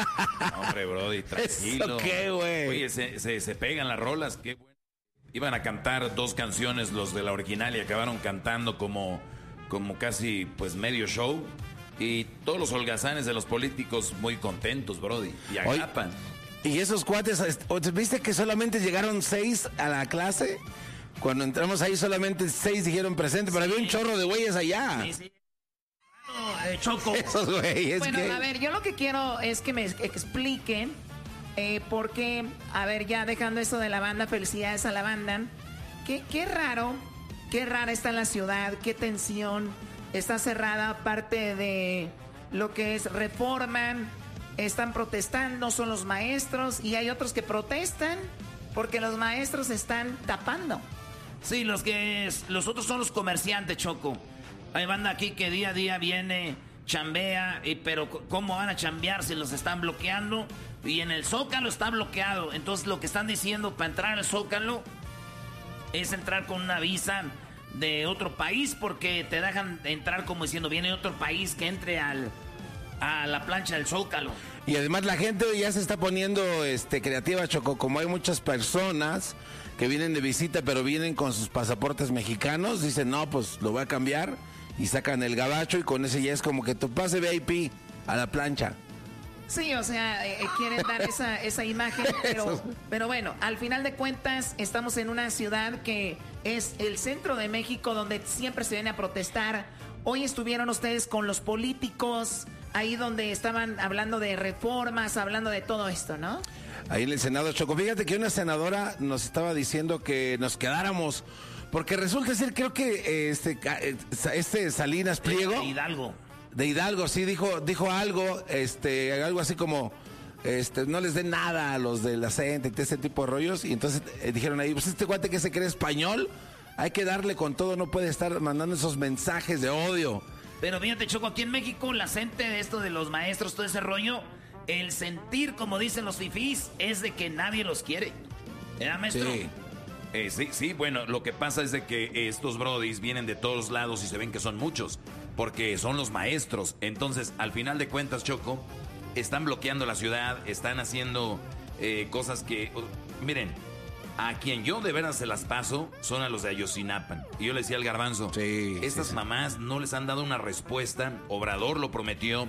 Hombre, Brody, tranquilo. ¿Eso qué, güey? Oye, se pegan las rolas, qué bueno. Iban a cantar 2 canciones los de la original y acabaron cantando como casi pues medio show. Y todos los holgazanes de los políticos muy contentos, Brody. Y agapan. Y esos cuates, ¿viste que solamente llegaron 6 a la clase? Cuando entramos ahí solamente 6 dijeron presente, pero había un chorro de güeyes allá. Sí. Choco. Esos güeyes. Bueno, a ver, yo lo que quiero es que me expliquen por qué, a ver, ya dejando esto de la banda, felicidades a la banda. Qué rara está la ciudad, qué tensión, está cerrada, parte de lo que es Reforma, están protestando, son los maestros, y hay otros que protestan porque los maestros están tapando. Sí, los otros son los comerciantes, Choco. Hay banda aquí que día a día viene, chambea, pero ¿cómo van a chambear si los están bloqueando? Y en el Zócalo está bloqueado. Entonces lo que están diciendo para entrar al Zócalo es entrar con una visa de otro país, porque te dejan entrar como diciendo, viene otro país que entre a la plancha del Zócalo. Y además la gente ya se está poniendo creativa, Choco, como hay muchas personas que vienen de visita pero vienen con sus pasaportes mexicanos, dicen, no, pues lo voy a cambiar, y sacan el gabacho y con ese ya es como que tu pase VIP a la plancha. Sí, o sea, quieren dar esa imagen, pero bueno, al final de cuentas estamos en una ciudad que es el centro de México, donde siempre se viene a protestar. Hoy estuvieron ustedes con los políticos, ahí donde estaban hablando de reformas, hablando de todo esto, ¿no? Ahí en el Senado, Choco. Fíjate que una senadora nos estaba diciendo que nos quedáramos, porque resulta ser, creo que Salinas Pliego... De Hidalgo, sí, dijo algo, algo así como, no les den nada a los de la CENTE y ese tipo de rollos. Y entonces dijeron ahí, pues este guate que se cree español, hay que darle con todo, no puede estar mandando esos mensajes de odio. Pero fíjate, Choco, aquí en México, la CENTE de esto de los maestros, todo ese rollo, el sentir, como dicen los fifís, es de que nadie los quiere. ¿Verdad, maestro? Sí. Sí, bueno, lo que pasa es de que estos brodis vienen de todos lados y se ven que son muchos, porque son los maestros. Entonces, al final de cuentas, Choco, están bloqueando la ciudad, están haciendo cosas que... miren, a quien yo de veras se las paso son a los de Ayotzinapan. Y yo le decía al Garbanzo, estas mamás no les han dado una respuesta. Obrador lo prometió,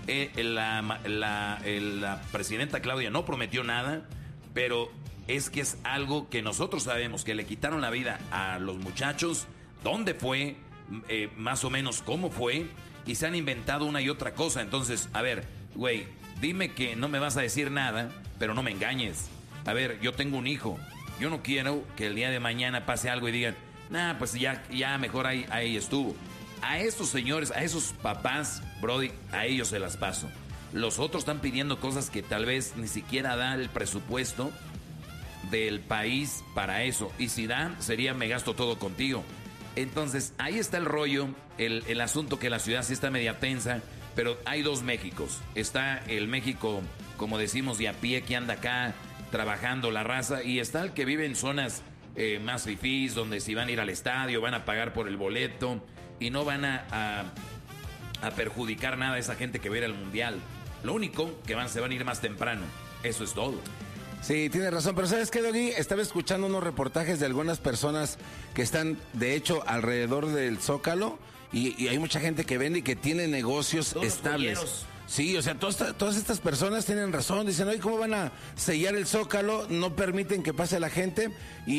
la presidenta Claudia no prometió nada, pero... es que es algo que nosotros sabemos, que le quitaron la vida a los muchachos, dónde fue, más o menos cómo fue, y se han inventado una y otra cosa. Entonces, a ver, güey, dime que no me vas a decir nada, pero no me engañes. A ver, yo tengo un hijo, yo no quiero que el día de mañana pase algo y digan, nah, pues ya mejor ahí estuvo. A estos señores, a esos papás, Brody, a ellos se las paso. Los otros están pidiendo cosas que tal vez ni siquiera da el presupuesto del país para eso, y si da, sería me gasto todo contigo. Entonces ahí está el rollo, el asunto, que la ciudad sí está media tensa, pero hay 2 Méxicos. Está el México, como decimos, de a pie, que anda acá trabajando la raza, y está el que vive en zonas más fifís, donde si van a ir al estadio van a pagar por el boleto y no van a perjudicar nada a esa gente que va a ir al mundial. Lo único que se van a ir más temprano, eso es todo. Sí, tienes razón, pero ¿sabes qué, Doggy? Estaba escuchando unos reportajes de algunas personas que están, de hecho, alrededor del Zócalo, y hay mucha gente que vende y que tiene negocios todos estables. Sí, o sea, todas estas personas tienen razón, dicen, oye, ¿cómo van a sellar el Zócalo? No permiten que pase la gente,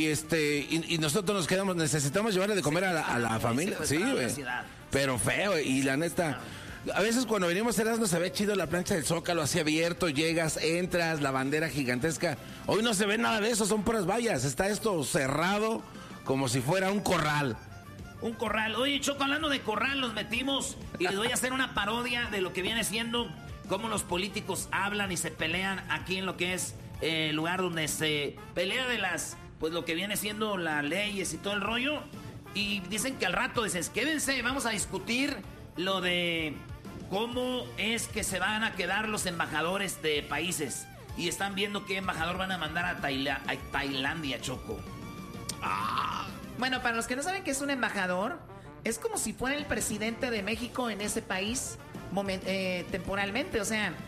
y nosotros nos quedamos, necesitamos llevarle de comer a la familia. Sí, güey. Pero feo, y la neta... A veces cuando venimos a Erasmo se ve chido la plancha del Zócalo, así abierto, llegas, entras, la bandera gigantesca. Hoy no se ve nada de eso, son puras vallas. Está esto cerrado como si fuera un corral. Un corral. Oye, Choco, hablando de corral, los metimos y les voy a hacer una parodia de lo que viene siendo cómo los políticos hablan y se pelean aquí en lo que es el lugar donde se pelea de pues lo que viene siendo las leyes y todo el rollo. Y dicen que al rato dices, quédense, vamos a discutir lo de cómo es que se van a quedar los embajadores de países. Y están viendo qué embajador van a mandar a Tailandia, Choco. Bueno, para los que no saben qué es un embajador, es como si fuera el presidente de México en ese país temporalmente. O sea,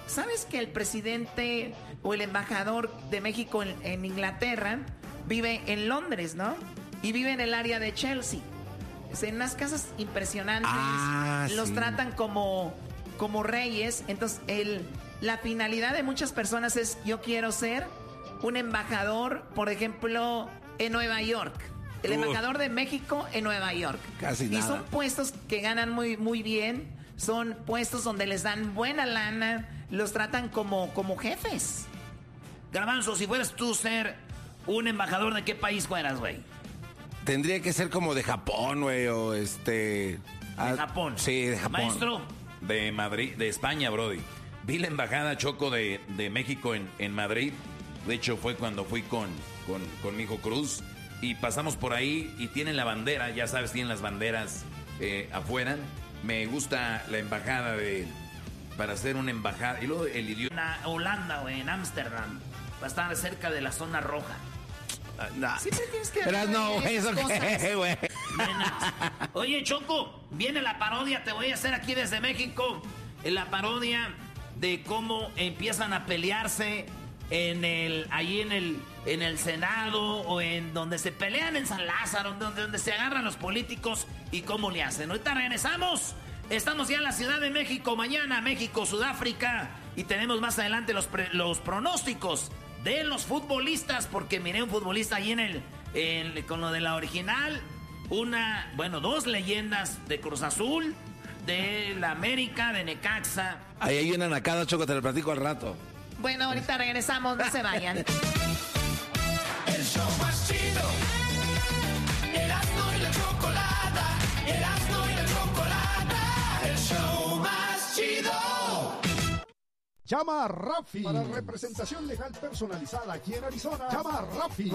¿sabes que el presidente o el embajador de México en Inglaterra vive en Londres, ¿no? Y vive en el área de Chelsea. En unas casas impresionantes. Los tratan como reyes. Entonces, la finalidad de muchas personas es: yo quiero ser un embajador, por ejemplo, en Nueva York. El embajador de México en Nueva York. Casi nada. Y son puestos que ganan muy, muy bien. Son puestos donde les dan buena lana. Los tratan como jefes. Garbanzo, si fueras tú ser un embajador, ¿de qué país fueras, güey? Tendría que ser como de Japón, güey, o ¿De Japón? Sí, de Japón. Maestro. De Madrid, de España, brody. Vi la embajada, Choco, de México en Madrid. De hecho, fue cuando fui con mi hijo Cruz. Y pasamos por ahí y tienen la bandera, ya sabes, tienen las banderas afuera. Me gusta la embajada para ser una embajada. Y luego el idioma. En Holanda, güey, en Ámsterdam. Va a estar cerca de la zona roja. Siempre tienes que... Pero no, güey, eso qué, güey. Oye, Choco, viene la parodia, te voy a hacer aquí desde México. La parodia de cómo empiezan a pelearse allí en el Senado, o en donde se pelean en San Lázaro, donde se agarran los políticos y cómo le hacen. Ahorita regresamos. Estamos ya en la Ciudad de México. Mañana México, Sudáfrica. Y tenemos más adelante los pronósticos de los futbolistas, porque miré un futbolista ahí con lo de la original. Dos leyendas de Cruz Azul, de la América, de Necaxa. Ahí hay una nacada, Choco, te lo platico al rato. Bueno, ahorita regresamos, no se vayan. El show más chido. Erasmo y la Chocolata. Erasmo y la Chocolata. El show más chido. Llama a Rafi para representación legal personalizada aquí en Arizona. Llama a Rafi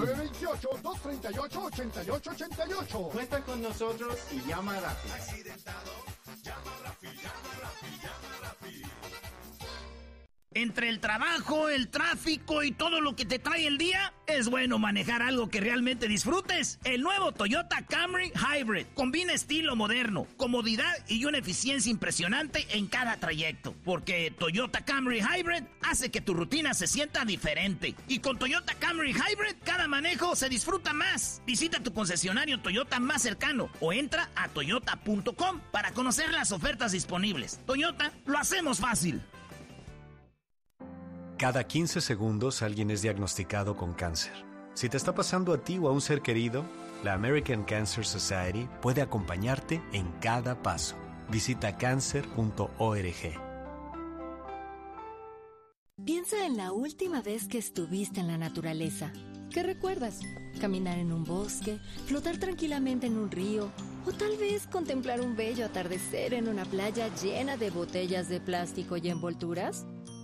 928-238-8888. Cuenta con nosotros y llama a Rafi. Accidentado. Llama a Rafi, llama a Rafi, llama a Rafi. Entre el trabajo, el tráfico y todo lo que te trae el día, es bueno manejar algo que realmente disfrutes. El nuevo Toyota Camry Hybrid combina estilo moderno, comodidad y una eficiencia impresionante en cada trayecto. Porque Toyota Camry Hybrid hace que tu rutina se sienta diferente. Y con Toyota Camry Hybrid, cada manejo se disfruta más. Visita tu concesionario Toyota más cercano o entra a toyota.com para conocer las ofertas disponibles. Toyota, lo hacemos fácil. Cada 15 segundos alguien es diagnosticado con cáncer. Si te está pasando a ti o a un ser querido, la American Cancer Society puede acompañarte en cada paso. Visita cancer.org. Piensa en la última vez que estuviste en la naturaleza. ¿Qué recuerdas? ¿Caminar en un bosque? ¿Flotar tranquilamente en un río? ¿O tal vez contemplar un bello atardecer en una playa llena de botellas de plástico y envolturas?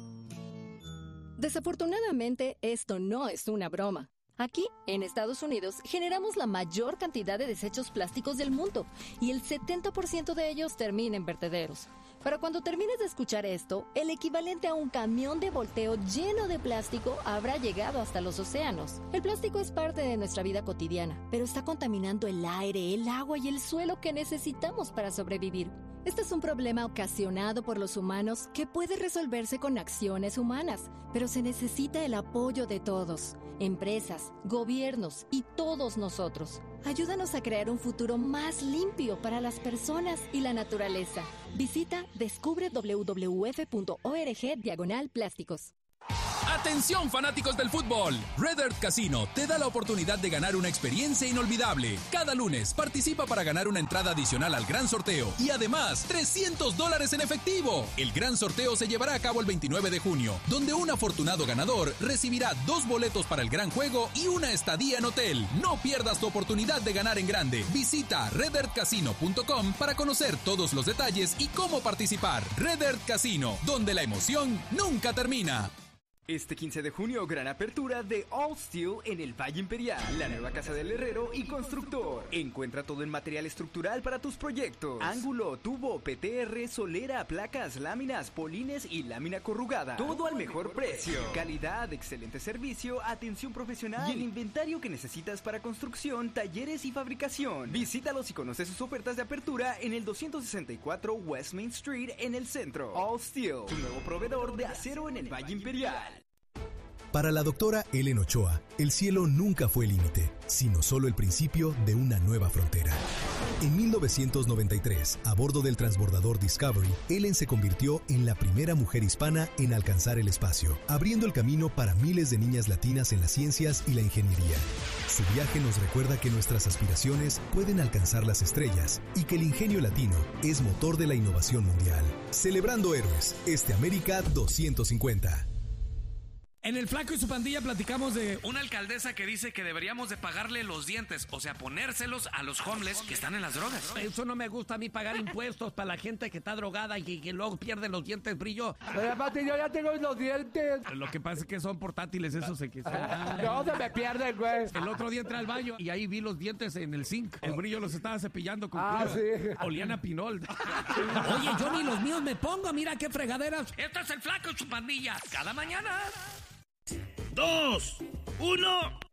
Desafortunadamente, esto no es una broma. Aquí, en Estados Unidos, generamos la mayor cantidad de desechos plásticos del mundo y el 70% de ellos termina en vertederos. Pero cuando termines de escuchar esto, el equivalente a un camión de volteo lleno de plástico habrá llegado hasta los océanos. El plástico es parte de nuestra vida cotidiana, pero está contaminando el aire, el agua y el suelo que necesitamos para sobrevivir. Este es un problema ocasionado por los humanos que puede resolverse con acciones humanas, pero se necesita el apoyo de todos, empresas, gobiernos y todos nosotros. Ayúdanos a crear un futuro más limpio para las personas y la naturaleza. Visita descubre www.org/plásticos. Atención fanáticos del fútbol, Red Earth Casino te da la oportunidad de ganar una experiencia inolvidable. Cada lunes participa para ganar una entrada adicional al gran sorteo y además $300 en efectivo. El gran sorteo se llevará a cabo el 29 de junio, donde un afortunado ganador recibirá 2 boletos para el gran juego y una estadía en hotel. No pierdas tu oportunidad de ganar en grande. Visita redearthcasino.com para conocer todos los detalles y cómo participar. Red Earth Casino, donde la emoción nunca termina. Este 15 de junio, gran apertura de All Steel en el Valle Imperial, la nueva casa del herrero y constructor. Encuentra todo en material estructural para tus proyectos: ángulo, tubo, PTR, solera, placas, láminas, polines y lámina corrugada. Todo al mejor precio. Calidad, excelente servicio, atención profesional y el inventario que necesitas para construcción, talleres y fabricación. Visítalos y conoce sus ofertas de apertura en el 264 West Main Street en el centro. All Steel, tu nuevo proveedor de acero en el Valle Imperial. Para la doctora Ellen Ochoa, el cielo nunca fue el límite, sino solo el principio de una nueva frontera. En 1993, a bordo del transbordador Discovery, Ellen se convirtió en la primera mujer hispana en alcanzar el espacio, abriendo el camino para miles de niñas latinas en las ciencias y la ingeniería. Su viaje nos recuerda que nuestras aspiraciones pueden alcanzar las estrellas y que el ingenio latino es motor de la innovación mundial. Celebrando héroes, América 250. En El Flaco y su pandilla platicamos de una alcaldesa que dice que deberíamos de pagarle los dientes, o sea, ponérselos a los homeless que están en las drogas. Eso no me gusta a mí, pagar impuestos para la gente que está drogada y que luego pierde los dientes brillo. Pero aparte yo ya tengo los dientes. Lo que pasa es que son portátiles, esos se no, se me pierden, güey. El otro día entré al baño y ahí vi los dientes en el zinc. El brillo los estaba cepillando con sí. Olían a pinol. Oye, yo ni los míos me pongo, mira qué fregaderas. Esto es El Flaco y su pandilla, cada mañana. 2, 1...